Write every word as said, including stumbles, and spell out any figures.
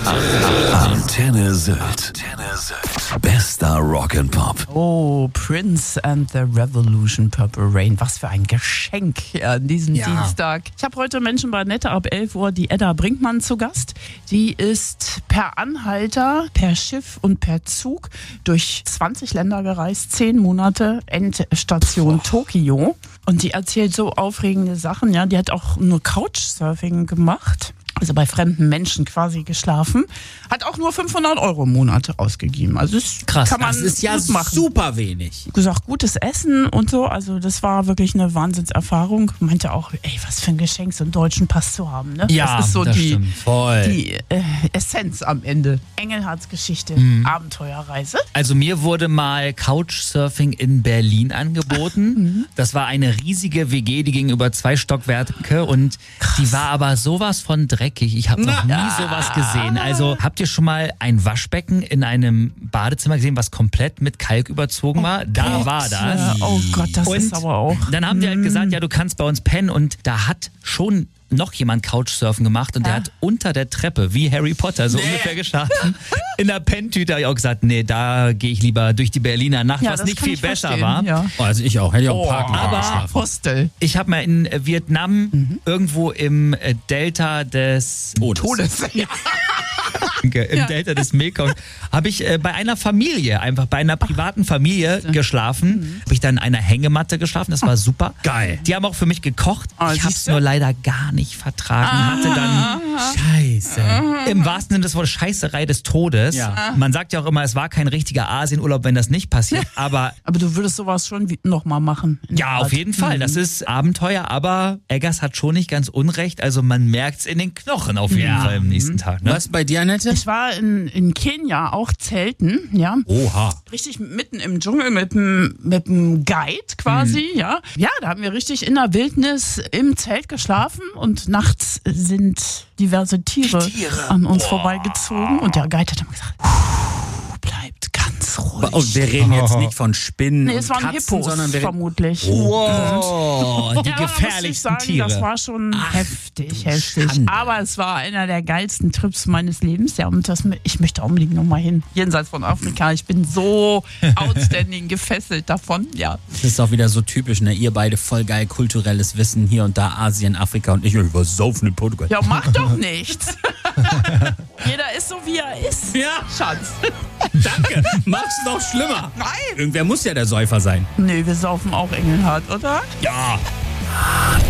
Antenne Sylt. Antenne Sylt. Bester Rock'n'Pop. Oh, Prince and the Revolution, Purple Rain. Was für ein Geschenk an diesem Ja. Dienstag. Ich habe heute Menschen bei Nette ab elf Uhr die Edda Brinkmann zu Gast. Die ist per Anhalter, per Schiff und per Zug durch zwanzig Länder gereist, zehn Monate, Endstation Tokio. Und die erzählt so aufregende Sachen. Ja, die hat auch nur Couchsurfing gemacht. Also bei fremden Menschen quasi geschlafen. Hat auch nur fünfhundert Euro im Monat ausgegeben. Also das Krass, kann man das ist ja gut machen. super wenig. Gesagt, gutes Essen und so. Also das war wirklich eine Wahnsinnserfahrung. Meinte auch, ey, was für ein Geschenk, so einen deutschen Pass zu haben. Ne? Ja, das ist so das die, stimmt. Voll. die äh, Essenz am Ende. Engelhards Geschichte, Mhm. Abenteuerreise. Also mir wurde mal Couchsurfing in Berlin angeboten. Das war eine riesige W G, die ging über zwei Stockwerke und die war aber sowas von dreckig. Ich habe noch nie sowas gesehen. Also habt ihr schon mal ein Waschbecken in einem Badezimmer gesehen, was komplett mit Kalk überzogen war? Da war das. Ja, oh Gott, das Und ist aber auch. dann haben die halt gesagt, ja, du kannst bei uns pennen und da hat schon noch jemand Couchsurfen gemacht und der Ja. hat unter der Treppe, wie Harry Potter, so ungefähr geschlafen. In der Penntüte habe ich auch gesagt, nee, da gehe ich lieber durch die Berliner Nacht, Ja, was das nicht kann viel ich besser verstehen, war. ja. Oh, also ich auch. Hätte ich auch Oh, parken können. aber- geschlafen. Hostel. Ich habe mal in Vietnam irgendwo im äh, Delta des Todes. Ja. Danke, im Delta des Mekong, habe ich äh, bei einer Familie, einfach bei einer privaten Familie geschlafen. Habe ich dann in einer Hängematte geschlafen, das war super. Geil. Die haben auch für mich gekocht. Ah, ich habe es siehste? nur leider gar nicht vertragen. Hatte dann Scheiße. im wahrsten Sinne des Wortes Scheißerei des Todes. Ja. Man sagt ja auch immer, es war kein richtiger Asienurlaub, wenn das nicht passiert. Aber Aber du würdest sowas schon nochmal machen. in ja, der auf Art. jeden Fall. Das ist Abenteuer, aber Eggers hat schon nicht ganz unrecht. Also man merkt es in den Knochen auf jeden Ja. Fall am nächsten Tag. Ne? Was bei dir, Annette? Ich war in, in Kenia auch zelten, ja. Oha. Richtig mitten im Dschungel mit dem mit dem Guide quasi, ja. Ja, da haben wir richtig in der Wildnis im Zelt geschlafen und nachts sind diverse Tiere, an uns vorbeigezogen und der Guide hat immer gesagt, bleibt ganz ruhig. Und wir reden jetzt nicht von Spinnen Nee, und es waren Katzen, Hippos sondern wir reden... vermlich. Wow, die Ja, da muss ich gefährlichsten sagen, Tiere. Das war schon heftig, heftig. Schande. Aber es war einer der geilsten Trips meines Lebens. Ja, und das, ich möchte unbedingt nochmal hin. Jenseits von Afrika. Ich bin so outstanding gefesselt davon. Ja. Das ist auch wieder so typisch, ne? Ihr beide voll geil kulturelles Wissen, hier und da Asien, Afrika und ich über Saufen in Portugal. Ja, mach doch nichts. Jeder ist so, wie er ist. Ja. Schatz. Danke, mach's noch schlimmer. Nein. Irgendwer muss ja der Säufer sein. Nee, wir saufen auch Engelhart, oder? Ja.